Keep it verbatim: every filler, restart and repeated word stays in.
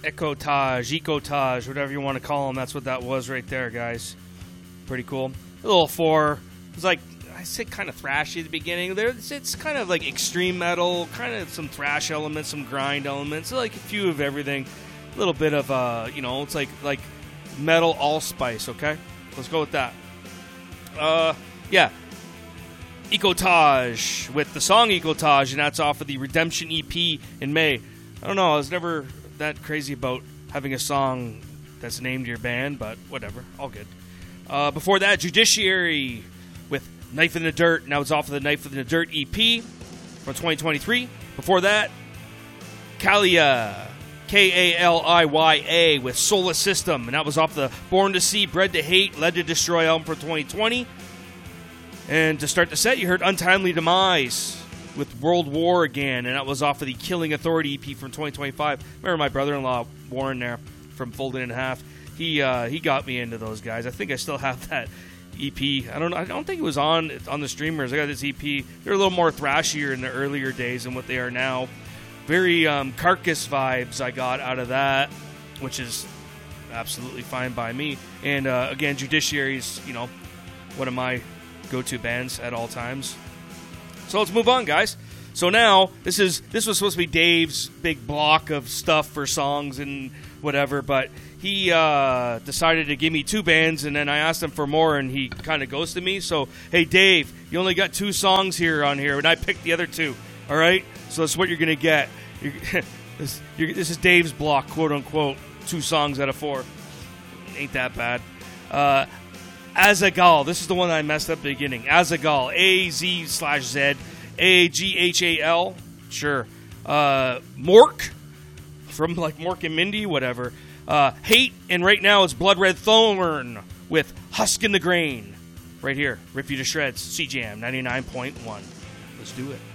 Ecotage, Ecotage, whatever you want to call them. That's what that was right there, guys. Pretty cool. A little four. It was like, I said kind of thrashy at the beginning. There, it's, it's kind of like extreme metal, kind of some thrash elements, some grind elements, like a few of everything. A little bit of, uh, you know, it's like like metal allspice, okay? Let's go with that. Uh, yeah. Ecotage with the song Ecotage, and that's off of the Redemption E P in May. I don't know, I was never that crazy about having a song that's named your band, but whatever, all good. Uh, before that, Judiciary with Knife in the Dirt, and that was off of the Knife in the Dirt E P from twenty twenty-three. Before that, Kalia, K A L I Y A with Solar System, and that was off the Born to See, Bred to Hate, Led to Destroy album for twenty twenty. And to start the set, you heard Untimely Demise with World War Again, and that was off of the Killing Authority E P from twenty twenty-five. Remember my brother-in-law, Warren, there, from Folded in Half. He uh, he got me into those guys. I think I still have that E P. I don't know. I don't think it was on on the streamers. I got this E P. They're a little more thrashier in the earlier days than what they are now. Very um, Carcass vibes I got out of that, which is absolutely fine by me. And uh, again, Judiciary's, you know, one of my go-to bands at all times. So let's move on, guys. So now this is this was supposed to be Dave's big block of stuff for songs and whatever, but he uh, decided to give me two bands, and then I asked him for more, and he kind of ghosted me. So, hey, Dave, you only got two songs here on here, and I picked the other two. All right? So that's what you're going to get. You're, this, you're, this is Dave's block, quote-unquote, two songs out of four. Ain't that bad. Uh, Azaghal. This is the one I messed up at the beginning. Azaghal. A Z slash Z. A G H A L. Sure. Uh, Mork. From, like, Mork and Mindy, whatever. Uh, Hate, and right now it's Blood Red Thorn with Husk in the Grain. Right here. Rip You to Shreds. C J M ninety-nine point one. Let's do it.